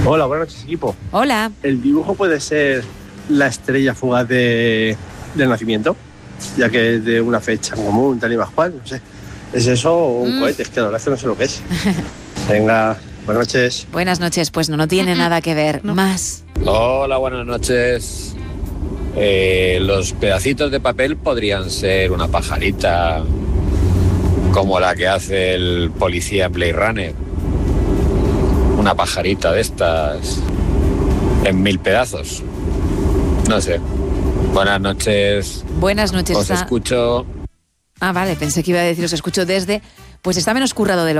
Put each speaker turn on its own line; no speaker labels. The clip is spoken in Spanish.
Hola, buenas noches, equipo.
Hola.
¿El dibujo puede ser la estrella fugaz del nacimiento? Ya que es de una fecha común, tal y más cual, no sé. ¿Es eso o un cohete? Es que la verdad es que no sé lo que es. Venga, buenas noches.
Buenas noches, pues no tiene nada que ver. Más.
Hola, buenas noches. Los pedacitos de papel podrían ser una pajarita como la que hace el policía en Blade Runner. Una pajarita de estas en 1000 pedazos. No sé. Buenas noches.
Buenas noches.
Os escucho.
Ah, vale, pensé que iba a decir os escucho desde... Pues está menos currado de lo